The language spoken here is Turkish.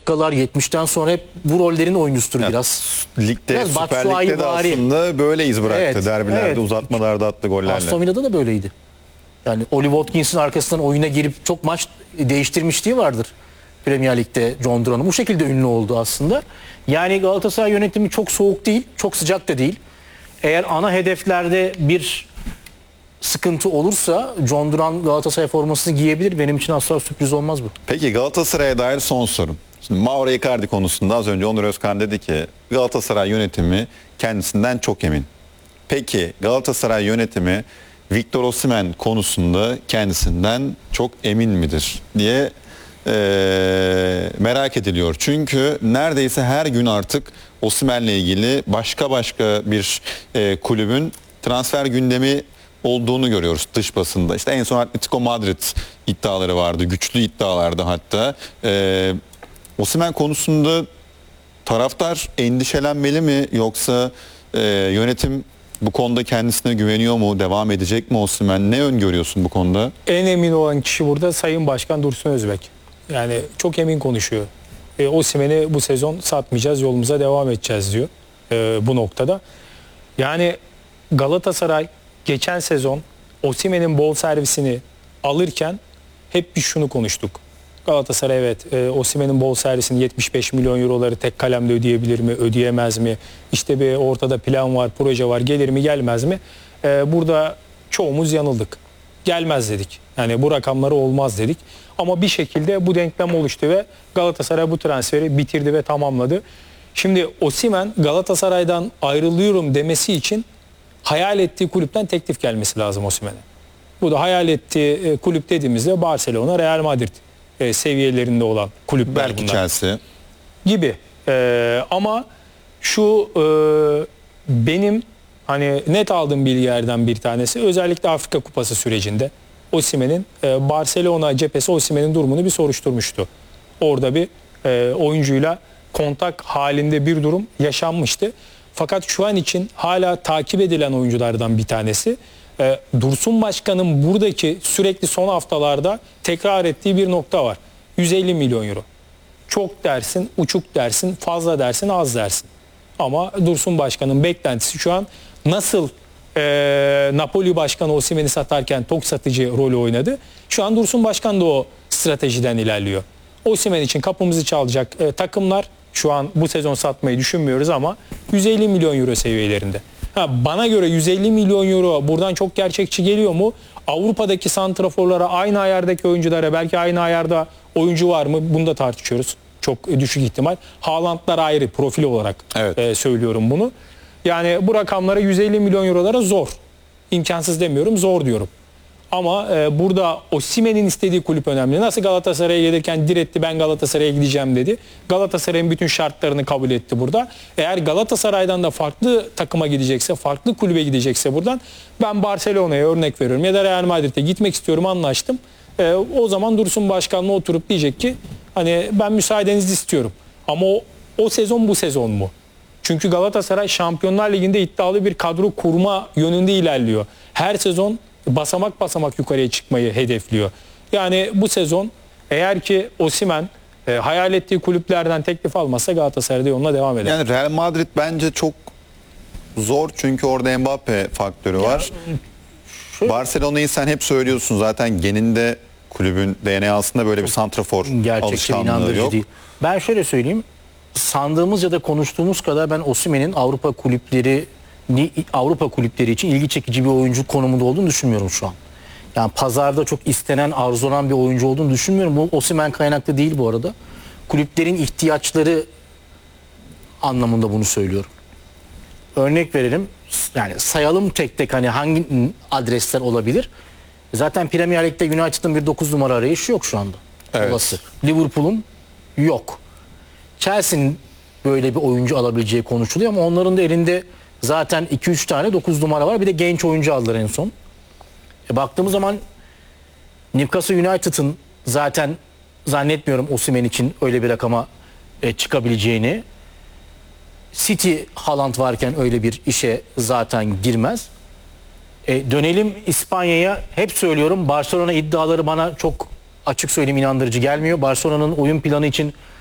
dakikalar 70'ten sonra hep bu rollerin oyuncusudur biraz. Ligde, biraz Süper Lig'de de aslında böyle iz bıraktı. Evet, Derbilerde, evet. uzatmalarda attı gollerle. Aston Villa'da da böyleydi. Yani Oli Watkins'in arkasından oyuna girip çok maç değiştirmişliği vardır Premier Lig'de John Duran'ın. Bu şekilde ünlü oldu aslında. Yani Galatasaray yönetimi çok soğuk değil, çok sıcak da değil. Eğer ana hedeflerde bir sıkıntı olursa John Duran Galatasaray formasını giyebilir. Benim için asla sürpriz olmaz bu. Peki Galatasaray'a dair son sorum. Şimdi Mauro Icardi konusunda az önce Onur Özkan dedi ki Galatasaray yönetimi kendisinden çok emin. Peki Galatasaray yönetimi Victor Osimhen konusunda kendisinden çok emin midir diye merak ediliyor. Çünkü neredeyse her gün artık Osimhen'le ilgili başka bir kulübün transfer gündemi olduğunu görüyoruz dış basında. İşte en son Atletico Madrid iddiaları vardı. Güçlü iddialardı hatta. Osimhen konusunda taraftar endişelenmeli mi yoksa yönetim bu konuda kendisine güveniyor mu? Devam edecek mi Osimhen? Ne öngörüyorsun bu konuda? En emin olan kişi burada Sayın Başkan Dursun Özbek. Yani çok emin konuşuyor. Osimhen'i bu sezon satmayacağız, yolumuza devam edeceğiz diyor bu noktada. Yani Galatasaray geçen sezon Osimhen'in bol servisini alırken hep biz şunu konuştuk. Galatasaray evet Osimhen'in bol servisini 75 milyon euroları tek kalemde ödeyebilir mi, ödeyemez mi? İşte bir ortada plan var, proje var, gelir mi gelmez mi? Burada çoğumuz yanıldık. Gelmez dedik. Yani bu rakamları olmaz dedik. Ama bir şekilde bu denklem oluştu ve Galatasaray bu transferi bitirdi ve tamamladı. Şimdi Osimhen Galatasaray'dan ayrılıyorum demesi için hayal ettiği kulüpten teklif gelmesi lazım Osimhen'e. Bu da hayal ettiği kulüp dediğimizde Barcelona, Real Madrid seviyelerinde olan kulüpler Belki bunlar. Chelsea Gibi. Ama şu benim hani net aldığım bilgilerden bir tanesi özellikle Afrika Kupası sürecinde Osimhen'in Barcelona cephesi Osimhen'in durumunu bir soruşturmuştu. Orada bir oyuncuyla kontak halinde bir durum yaşanmıştı. Fakat şu an için hala takip edilen oyunculardan bir tanesi. Dursun Başkan'ın buradaki sürekli son haftalarda tekrar ettiği bir nokta var. 150 milyon euro. Çok dersin, uçuk dersin, fazla dersin, az dersin. Ama Dursun Başkan'ın beklentisi şu an nasıl Napoli Başkanı Osimhen'i satarken tok satıcı rolü oynadı. Şu an Dursun Başkan da o stratejiden ilerliyor. Osimhen için kapımızı çalacak takımlar şu an bu sezon satmayı düşünmüyoruz ama 150 milyon euro seviyelerinde. Bana göre 150 milyon euro buradan çok gerçekçi geliyor mu? Avrupa'daki santraforlara, aynı ayardaki oyunculara belki aynı ayarda oyuncu var mı? Bunu da tartışıyoruz. Çok düşük ihtimal. Haaland'lar ayrı profil olarak söylüyorum bunu. Yani bu rakamlara 150 milyon eurolara zor. İmkansız demiyorum, zor diyorum. Ama burada Osimhen'in istediği kulüp önemli. Nasıl Galatasaray'a gelirken diretti, ben Galatasaray'a gideceğim dedi. Galatasaray'ın bütün şartlarını kabul etti burada. Eğer Galatasaray'dan da farklı takıma gidecekse, farklı kulübe gidecekse buradan ben Barcelona'ya örnek veriyorum ya da Real Madrid'e gitmek istiyorum, anlaştım. O zaman Dursun Başkan'la oturup diyecek ki hani ben müsaadenizi istiyorum. Ama o sezon bu sezon mu? Çünkü Galatasaray Şampiyonlar Ligi'nde iddialı bir kadro kurma yönünde ilerliyor. Her sezon basamak basamak yukarıya çıkmayı hedefliyor. Yani bu sezon eğer ki Osimhen hayal ettiği kulüplerden teklif almazsa Galatasaray'da yoluna devam eder. Yani Real Madrid bence çok zor çünkü orada Mbappe faktörü var. Barcelona'yı sen hep söylüyorsun zaten geninde kulübün DNA'sında böyle bir santrafor alışkanlığı yok. Değil. Ben şöyle söyleyeyim. Sandığımız ya da konuştuğumuz kadar ben Osimhen'in Avrupa kulüpleri için ilgi çekici bir oyuncu konumunda olduğunu düşünmüyorum şu an. Yani pazarda çok istenen, arzulanan bir oyuncu olduğunu düşünmüyorum. Bu Osimhen kaynaklı değil bu arada. Kulüplerin ihtiyaçları anlamında bunu söylüyorum. Örnek verelim. Yani sayalım tek tek hani hangi adresler olabilir. Zaten Premier Lig'de United'ın bir 9 numara arayışı yok şu anda. Evet. Olası. Liverpool'un yok. Chelsea'nin böyle bir oyuncu alabileceği konuşuluyor ama onların da elinde zaten 2-3 tane 9 numara var. Bir de genç oyuncu aldılar en son. Baktığımız zaman Newcastle United'ın zaten zannetmiyorum Osimhen için öyle bir rakama çıkabileceğini. City Haaland varken öyle bir işe zaten girmez. Dönelim İspanya'ya. Hep söylüyorum Barcelona iddiaları bana çok açık söyleyeyim inandırıcı gelmiyor. Barcelona'nın oyun planı için